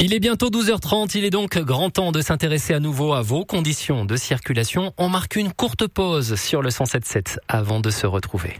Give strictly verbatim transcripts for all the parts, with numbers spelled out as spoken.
Il est bientôt douze heures trente, il est donc grand temps de s'intéresser à nouveau à vos conditions de circulation. On marque une courte pause sur le cent sept sept avant de se retrouver.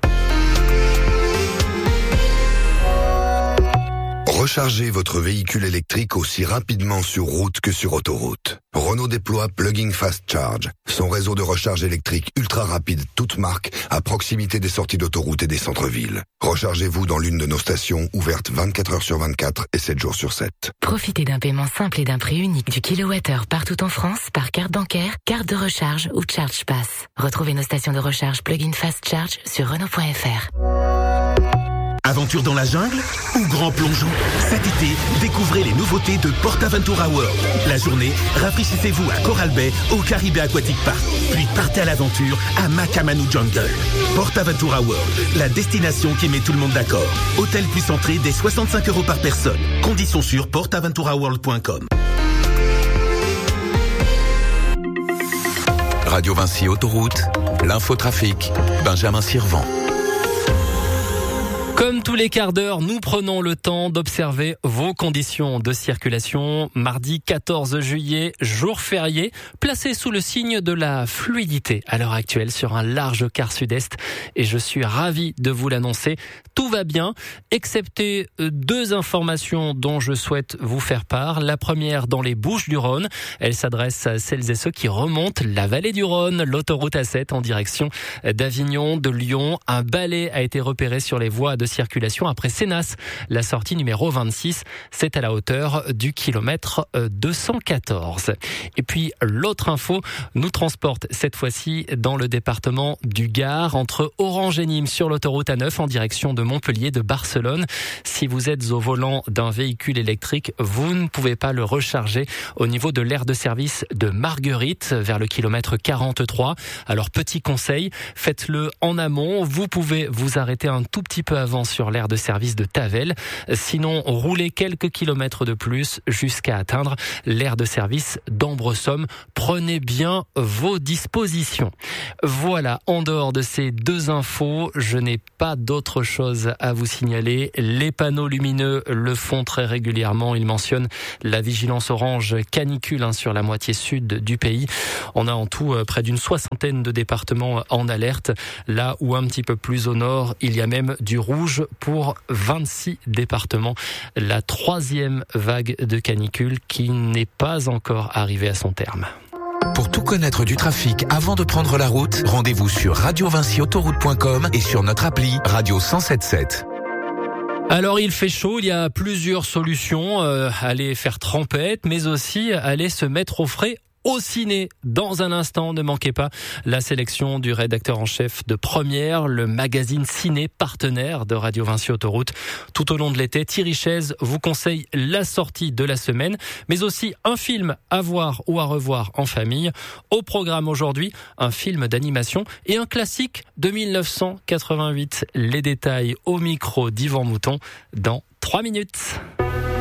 Rechargez votre véhicule électrique aussi rapidement sur route que sur autoroute. Renault déploie Plug-in Fast Charge, son réseau de recharge électrique ultra rapide, toute marque, à proximité des sorties d'autoroute et des centres-villes. Rechargez-vous dans l'une de nos stations ouvertes vingt-quatre heures sur vingt-quatre et sept jours sur sept. Profitez d'un paiement simple et d'un prix unique du kilowattheure partout en France par carte bancaire, carte de recharge ou Charge Pass. Retrouvez nos stations de recharge Plug-in Fast Charge sur Renault point F R. Aventure dans la jungle ou grand plongeon? Cet été, découvrez les nouveautés de PortAventura World. La journée, rafraîchissez-vous à Coral Bay au Caribe Aquatic Park. Puis partez à l'aventure à Makamanu Jungle. PortAventura World, la destination qui met tout le monde d'accord. Hôtel plus entrée dès soixante-cinq euros par personne. Conditions sur port aventura world point com. Radio Vinci Autoroute, l'infotrafic, Benjamin Sirvent. Comme tous les quarts d'heure, nous prenons le temps d'observer vos conditions de circulation. Mardi quatorze juillet, jour férié, placé sous le signe de la fluidité à l'heure actuelle sur un large quart sud-est. Et je suis ravi de vous l'annoncer. Tout va bien, excepté deux informations dont je souhaite vous faire part. La première dans les Bouches-du-Rhône. Elle s'adresse à celles et ceux qui remontent la vallée du Rhône, l'autoroute A sept en direction d'Avignon, de Lyon. Un balai a été repéré sur les voies de circulation après Sénas. La sortie numéro vingt-six, c'est à la hauteur du kilomètre deux cent quatorze. Et puis l'autre info nous transporte cette fois-ci dans le département du Gard, entre Orange et Nîmes sur l'autoroute A neuf en direction de Montpellier, de Barcelone. Si vous êtes au volant d'un véhicule électrique, vous ne pouvez pas le recharger au niveau de l'aire de service de Marguerite vers le kilomètre quarante-trois. Alors petit conseil, faites-le en amont. Vous pouvez vous arrêter un tout petit peu avant sur l'aire de service de Tavel. Sinon, roulez quelques kilomètres de plus jusqu'à atteindre l'aire de service d'Ambresomme. Prenez bien vos dispositions. Voilà, en dehors de ces deux infos, je n'ai pas d'autre chose à vous signaler. Les panneaux lumineux le font très régulièrement. Ils mentionnent la vigilance orange canicule hein, sur la moitié sud du pays. On a en tout euh, près d'une soixantaine de départements en alerte. Là où un petit peu plus au nord, il y a même du rouge pour vingt-six départements. La troisième vague de canicule qui n'est pas encore arrivée à son terme. Pour tout connaître du trafic avant de prendre la route, rendez-vous sur radio vinci autoroute point com et sur notre appli Radio cent soixante-dix-sept. Alors il fait chaud, il y a plusieurs solutions. Euh, aller faire trempette, mais aussi aller se mettre au frais au ciné. Dans un instant, ne manquez pas la sélection du rédacteur en chef de Première, le magazine ciné partenaire de Radio Vinci Autoroute. Tout au long de l'été, Thierry Chaise vous conseille la sortie de la semaine, mais aussi un film à voir ou à revoir en famille. Au programme aujourd'hui, un film d'animation et un classique de mille neuf cent quatre-vingt-huit. Les détails au micro d'Yvan Mouton dans trois minutes.